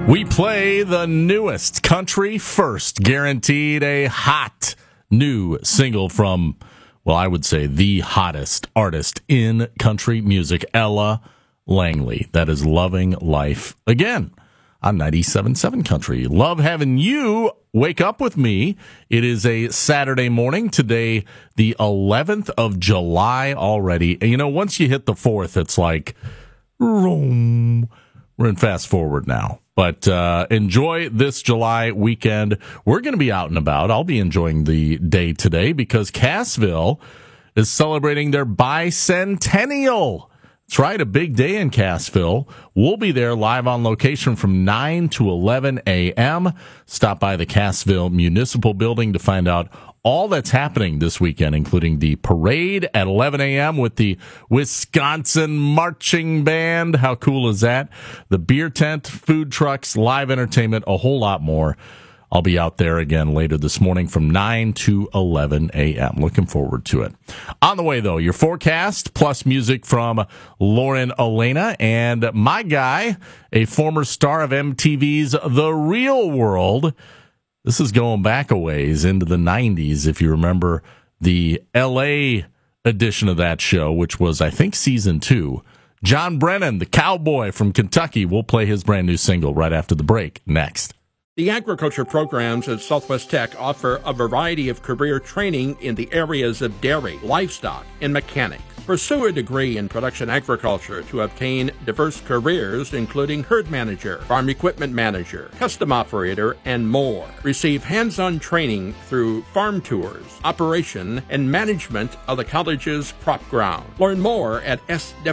We play the newest country first, guaranteed a hot new single from, well, I would say the hottest artist in country music, Ella Langley. That is Loving Life Again on 97.7 Country. Love having you wake up with me. It is a Saturday morning today, the 11th of July already. And you know, once you hit the 4th, it's like, we're in fast forward now. But enjoy this July weekend. We're going to be out and about. I'll be enjoying the day today because Cassville is celebrating their bicentennial. That's right, a big day in Cassville. We'll be there live on location from 9 to 11 a.m. Stop by the Cassville Municipal Building to find out all that's happening this weekend, including the parade at 11 a.m. with the Wisconsin Marching Band. How cool is that? The beer tent, food trucks, live entertainment, a whole lot more. I'll be out there again later this morning from 9 to 11 a.m. Looking forward to it. On the way, though, your forecast plus music from Lauren Elena and my guy, a former star of MTV's The Real World. This is going back a ways into the 90s, if you remember the L.A. edition of that show, which was, I think, season 2. John Brennan, the cowboy from Kentucky, will play his brand new single right after the break. Next. The agriculture programs at Southwest Tech offer a variety of career training in the areas of dairy, livestock, and mechanics. Pursue a degree in production agriculture to obtain diverse careers, including herd manager, farm equipment manager, custom operator, and more. Receive hands-on training through farm tours, operation, and management of the college's crop ground. Learn more at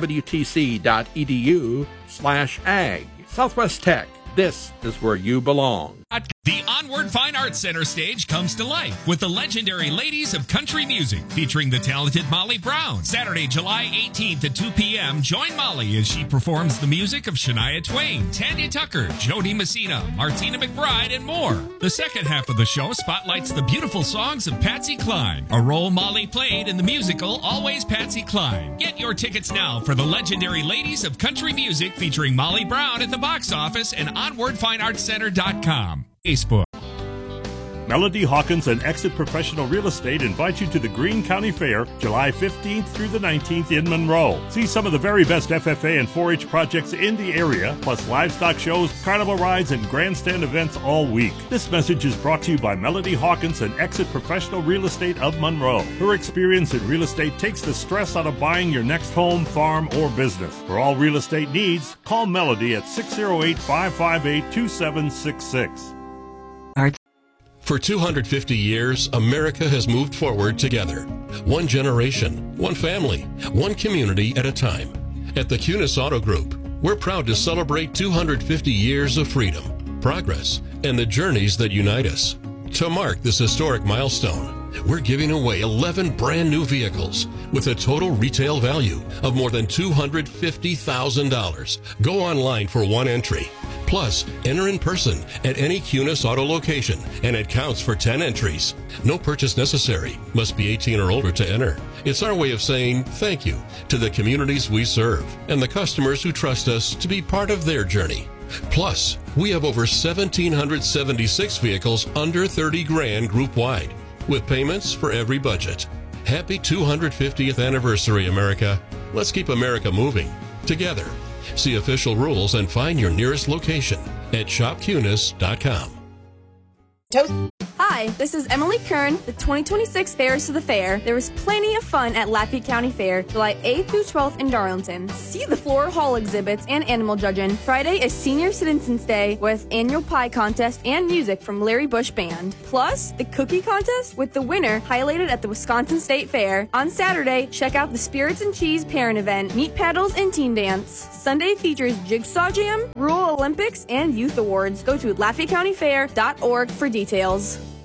swtc.edu/ag. Southwest Tech. This is where you belong. The Onward Fine Arts Center stage comes to life with the legendary Ladies of Country Music featuring the talented Molly Brown. Saturday, July 18th at 2 p.m. Join Molly as she performs the music of Shania Twain, Tanya Tucker, Jody Messina, Martina McBride, and more. The second half of the show spotlights the beautiful songs of Patsy Cline, a role Molly played in the musical Always Patsy Cline. Get your tickets now for the legendary Ladies of Country Music featuring Molly Brown at the box office and OnwardFineArtsCenter.com. Facebook. Melody Hawkins and Exit Professional Real Estate invite you to the Greene County Fair, July 15th through the 19th in Monroe. See some of the very best FFA and 4-H projects in the area, plus livestock shows, carnival rides, and grandstand events all week. This message is brought to you by Melody Hawkins and Exit Professional Real Estate of Monroe. Her experience in real estate takes the stress out of buying your next home, farm, or business. For all real estate needs, call Melody at 608-558-2766. For 250 years, America has moved forward together. One generation, one family, one community at a time. At the Kunis Auto Group, we're proud to celebrate 250 years of freedom, progress, and the journeys that unite us. To mark this historic milestone, we're giving away 11 brand new vehicles with a total retail value of more than $250,000. Go online for one entry. Plus, enter in person at any Kunis Auto location, and it counts for 10 entries. No purchase necessary. Must be 18 or older to enter. It's our way of saying thank you to the communities we serve and the customers who trust us to be part of their journey. Plus, we have over 1,776 vehicles under 30 grand group-wide, with payments for every budget. Happy 250th anniversary, America. Let's keep America moving together. See official rules and find your nearest location at shopkunis.com. Hi, this is Emily Kern, the 2026 Fairs to the Fair. There is plenty of fun at Lafayette County Fair, July 8th through 12th in Darlington. See the floor hall exhibits and animal judging. Friday is Senior Citizens Day with annual pie contest and music from Larry Bush Band. Plus, the cookie contest with the winner highlighted at the Wisconsin State Fair. On Saturday, check out the Spirits and Cheese parent event, meat paddles, and teen dance. Sunday features Jigsaw Jam, Rural Olympics, and Youth Awards. Go to LafayetteCountyFair.org for details.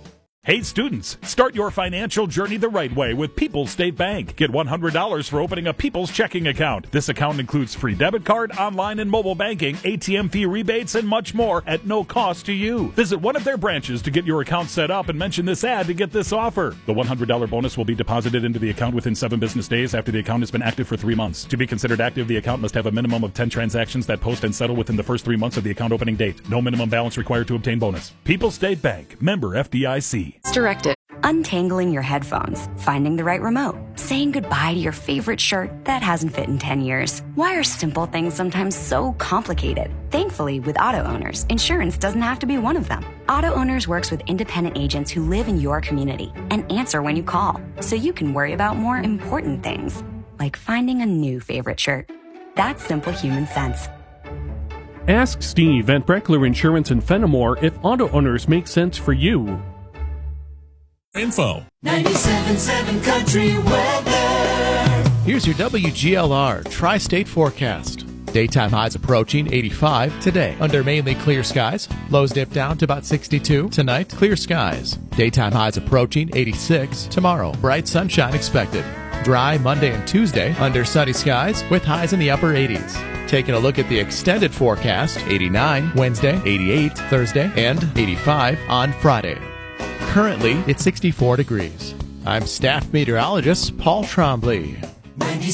Hey students, start your financial journey the right way with People's State Bank. Get $100 for opening a People's checking account. This account includes free debit card, online and mobile banking, ATM fee rebates, and much more at no cost to you. Visit one of their branches to get your account set up and mention this ad to get this offer. The $100 bonus will be deposited into the account within 7 business days after the account has been active for 3 months. To be considered active, the account must have a minimum of 10 transactions that post and settle within the first 3 months of the account opening date. No minimum balance required to obtain bonus. People's State Bank, member FDIC. Directed. Untangling your headphones, finding the right remote, saying goodbye to your favorite shirt that hasn't fit in 10 years. Why are simple things sometimes so complicated? Thankfully, with Auto Owners, insurance doesn't have to be one of them. Auto Owners works with independent agents who live in your community and answer when you call, so you can worry about more important things, like finding a new favorite shirt. That's simple human sense. Ask Steve at Breckler Insurance in Fenimore if Auto Owners make sense for you. Info. 97.7 Country Weather. Here's your WGLR Tri-State forecast. Daytime highs approaching 85 today under mainly clear skies. Lows dip down to about 62 tonight. Clear skies. Daytime highs approaching 86 tomorrow. Bright sunshine expected. Dry Monday and Tuesday under sunny skies with highs in the upper 80s. Taking a look at the extended forecast, 89 Wednesday, 88 Thursday, and 85 on Friday. Currently, it's 64 degrees. I'm staff meteorologist Paul Trombley.